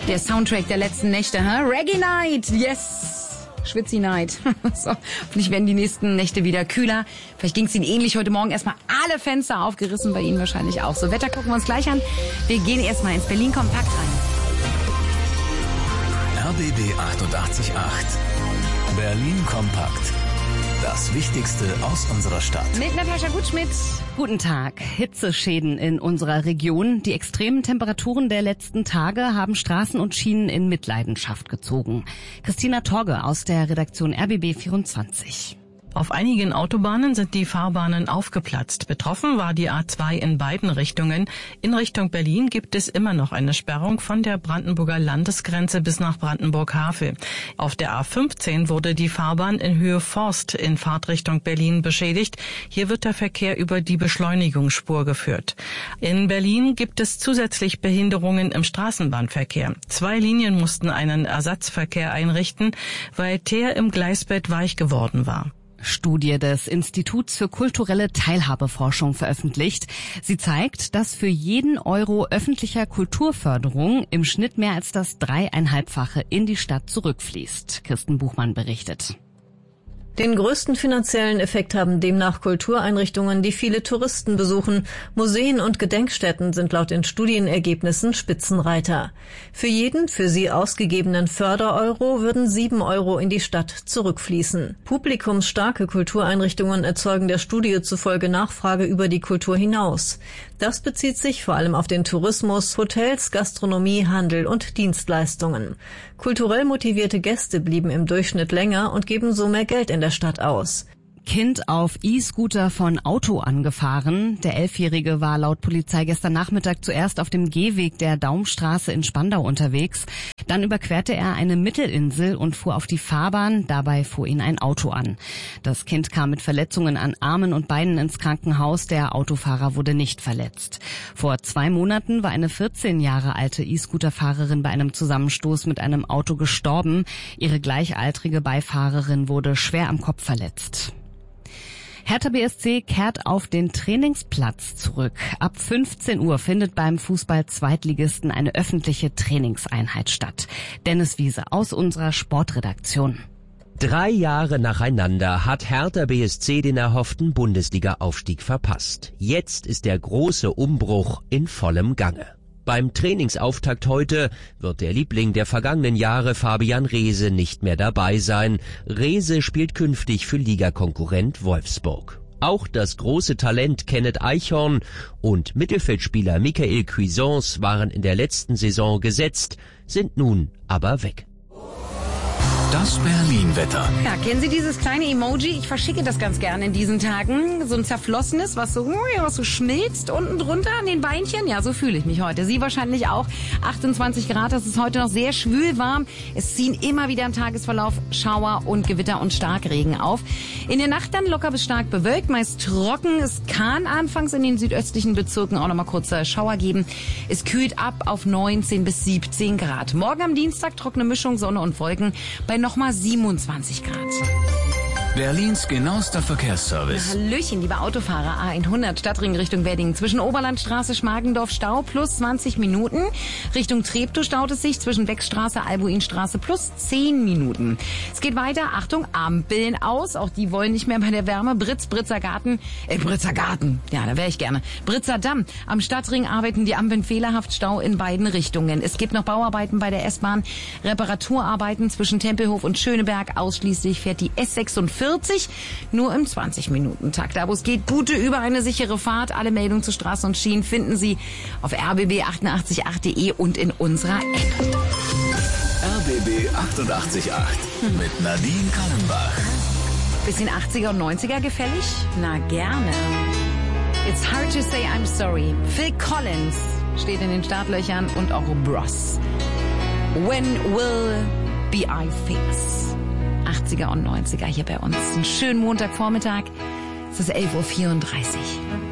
Der Soundtrack der letzten Nächte, Reggae Night, yes! Schwitzi Night. So, hoffentlich werden die nächsten Nächte wieder kühler. Vielleicht ging es Ihnen ähnlich heute Morgen. Erstmal alle Fenster aufgerissen, bei Ihnen wahrscheinlich auch. So, Wetter gucken wir uns gleich an. Wir gehen erstmal ins Berlin Kompakt rein. RBB 88.8 Berlin Kompakt. Das Wichtigste aus unserer Stadt. Mit Natascha Gutschmidt. Guten Tag. Hitzeschäden in unserer Region. Die extremen Temperaturen der letzten Tage haben Straßen und Schienen in Mitleidenschaft gezogen. Christina Torge aus der Redaktion RBB 24. Auf einigen Autobahnen sind die Fahrbahnen aufgeplatzt. Betroffen war die A2 in beiden Richtungen. In Richtung Berlin gibt es immer noch eine Sperrung von der Brandenburger Landesgrenze bis nach Brandenburg-Havel. Auf der A15 wurde die Fahrbahn in Höhe Forst in Fahrtrichtung Berlin beschädigt. Hier wird der Verkehr über die Beschleunigungsspur geführt. In Berlin gibt es zusätzlich Behinderungen im Straßenbahnverkehr. 2 Linien mussten einen Ersatzverkehr einrichten, weil Teer im Gleisbett weich geworden war. Studie des Instituts für kulturelle Teilhabeforschung veröffentlicht. Sie zeigt, dass für jeden Euro öffentlicher Kulturförderung im Schnitt mehr als das 3,5-fache in die Stadt zurückfließt. Kirsten Buchmann berichtet. Den größten finanziellen Effekt haben demnach Kultureinrichtungen, die viele Touristen besuchen. Museen und Gedenkstätten sind laut den Studienergebnissen Spitzenreiter. Für jeden für sie ausgegebenen Fördereuro würden 7 Euro in die Stadt zurückfließen. Publikumsstarke Kultureinrichtungen erzeugen der Studie zufolge Nachfrage über die Kultur hinaus. Das bezieht sich vor allem auf den Tourismus, Hotels, Gastronomie, Handel und Dienstleistungen. Kulturell motivierte Gäste blieben im Durchschnitt länger und geben so mehr Geld in der Stadt aus. Kind auf E-Scooter von Auto angefahren. Der 11-Jährige war laut Polizei gestern Nachmittag zuerst auf dem Gehweg der Daumstraße in Spandau unterwegs. Dann überquerte er eine Mittelinsel und fuhr auf die Fahrbahn. Dabei fuhr ihn ein Auto an. Das Kind kam mit Verletzungen an Armen und Beinen ins Krankenhaus. Der Autofahrer wurde nicht verletzt. Vor 2 Monaten war eine 14 Jahre alte E-Scooter-Fahrerin bei einem Zusammenstoß mit einem Auto gestorben. Ihre gleichaltrige Beifahrerin wurde schwer am Kopf verletzt. Hertha BSC kehrt auf den Trainingsplatz zurück. Ab 15 Uhr findet beim Fußball-Zweitligisten eine öffentliche Trainingseinheit statt. Dennis Wiese aus unserer Sportredaktion. 3 Jahre nacheinander hat Hertha BSC den erhofften Bundesliga-Aufstieg verpasst. Jetzt ist der große Umbruch in vollem Gange. Beim Trainingsauftakt heute wird der Liebling der vergangenen Jahre Fabian Reese nicht mehr dabei sein. Reese spielt künftig für Ligakonkurrent Wolfsburg. Auch das große Talent Kenneth Eichhorn und Mittelfeldspieler Michael Cuisance waren in der letzten Saison gesetzt, sind nun aber weg. Das Berlin-Wetter. Ja, kennen Sie dieses kleine Emoji? Ich verschicke das ganz gerne in diesen Tagen. So ein zerflossenes, was so schmilzt unten drunter an den Beinchen. Ja, so fühle ich mich heute. Sie wahrscheinlich auch. 28 Grad, das ist heute noch sehr schwül warm. Es ziehen immer wieder im Tagesverlauf Schauer und Gewitter und Starkregen auf. In der Nacht dann locker bis stark bewölkt, meist trocken. Es kann anfangs in den südöstlichen Bezirken auch noch mal kurze Schauer geben. Es kühlt ab auf 19 bis 17 Grad. Morgen am Dienstag trockene Mischung Sonne und Wolken bei nochmal 27 Grad. Berlins genauester Verkehrsservice. Hallöchen, liebe Autofahrer. A100 Stadtring Richtung Wedding. Zwischen Oberlandstraße, Schmargendorf Stau plus 20 Minuten. Richtung Treptow staut es sich zwischen Beckstraße, Albuinstraße plus 10 Minuten. Es geht weiter. Achtung, Ampeln aus. Auch die wollen nicht mehr bei der Wärme. Britzer Garten. Ja, da wäre ich gerne. Britzer Damm. Am Stadtring arbeiten die Ampeln fehlerhaft. Stau in beiden Richtungen. Es gibt noch Bauarbeiten bei der S-Bahn. Reparaturarbeiten zwischen Tempelhof und Schöneberg. Ausschließlich fährt die S46 nur im 20-Minuten-Takt. Da wo es geht, gute über eine sichere Fahrt. Alle Meldungen zu Straßen und Schienen finden Sie auf rbb888.de und in unserer App. RBB 88.8 mit Nadine Kallenbach. Bisschen 80er und 90er gefällig? Na gerne. It's hard to say I'm sorry. Phil Collins steht in den Startlöchern und auch Bros. When will be I famous? 80er und 90er hier bei uns. Einen schönen Montagvormittag. Es ist 11.34 Uhr.